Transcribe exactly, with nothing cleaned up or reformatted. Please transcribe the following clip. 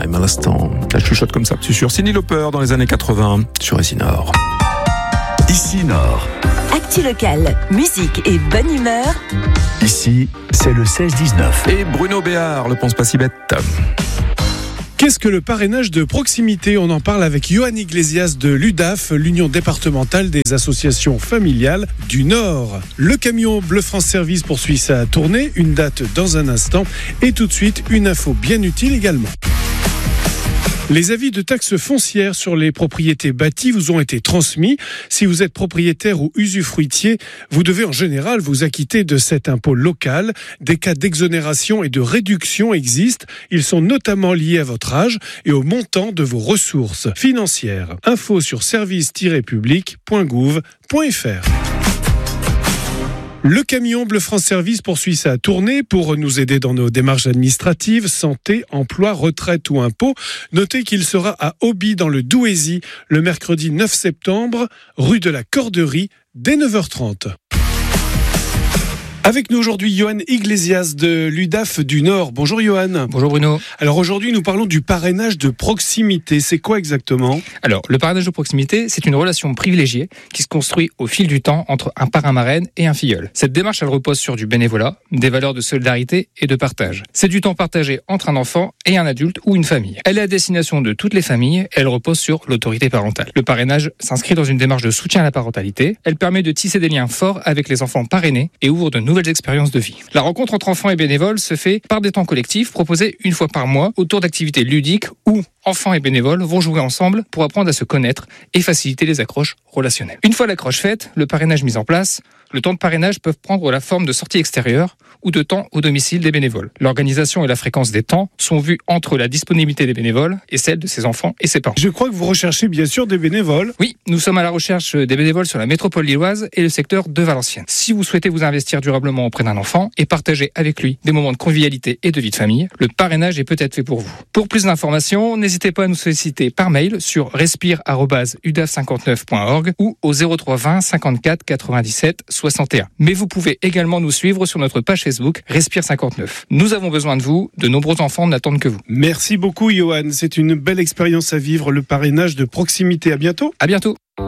Time à l'instant. La chuchote comme ça, c'est sûr. Cyndi Lauper dans les années quatre-vingts sur Ici Nord. Ici Nord. Actu locale, musique et bonne humeur. Ici, c'est le seize dix-neuf. Et Bruno Béard, le pense pas si bête. Qu'est-ce que le parrainage de proximité ? On en parle avec Johan Iglesias de l'U D A F, l'Union départementale des associations familiales du Nord. Le camion Bleu France Service poursuit sa tournée, une date dans un instant, et tout de suite une info bien utile également. Les avis de taxes foncières sur les propriétés bâties vous ont été transmis. Si vous êtes propriétaire ou usufruitier, vous devez en général vous acquitter de cet impôt local. Des cas d'exonération et de réduction existent. Ils sont notamment liés à votre âge et au montant de vos ressources financières. Info sur service tiret public point gouv point f r. Le camion Bleu France Service poursuit sa tournée pour nous aider dans nos démarches administratives, santé, emploi, retraite ou impôts. Notez qu'il sera à Auby dans le Douaisis le mercredi neuf septembre, rue de la Corderie, dès neuf heures trente. Avec nous aujourd'hui, Johan Iglesias de l'U D A F du Nord. Bonjour Johan. Bonjour Bruno. Alors aujourd'hui, nous parlons du parrainage de proximité. C'est quoi exactement ? Alors, le parrainage de proximité, c'est une relation privilégiée qui se construit au fil du temps entre un parrain-marraine et un filleul. Cette démarche, elle repose sur du bénévolat, des valeurs de solidarité et de partage. C'est du temps partagé entre un enfant et un adulte ou une famille. Elle est à destination de toutes les familles et elle repose sur l'autorité parentale. Le parrainage s'inscrit dans une démarche de soutien à la parentalité. Elle permet de tisser des liens forts avec les enfants parrainés et ouvre de nouvelles expériences de vie. La rencontre entre enfants et bénévoles se fait par des temps collectifs proposés une fois par mois autour d'activités ludiques où enfants et bénévoles vont jouer ensemble pour apprendre à se connaître et faciliter les accroches relationnelles. Une fois l'accroche faite, le parrainage mis en place, le temps de parrainage peuvent prendre la forme de sorties extérieures ou de temps au domicile des bénévoles. L'organisation et la fréquence des temps sont vues entre la disponibilité des bénévoles et celle de ses enfants et ses parents. Je crois que vous recherchez bien sûr des bénévoles. Oui, nous sommes à la recherche des bénévoles sur la métropole lilloise et le secteur de Valenciennes. Si vous souhaitez vous investir durablement auprès d'un enfant et partager avec lui des moments de convivialité et de vie de famille, le parrainage est peut-être fait pour vous. Pour plus d'informations, n'hésitez pas à nous solliciter par mail sur respire arobase u d a f cinquante-neuf point org ou au zéro trois vingt cinquante-quatre quatre-vingt-dix-sept soixante et un. Mais vous pouvez également nous suivre sur notre page Facebook Respire cinquante-neuf. Nous avons besoin de vous, de nombreux enfants n'attendent que vous. Merci beaucoup Johan, c'est une belle expérience à vivre, le parrainage de proximité. À bientôt. À bientôt.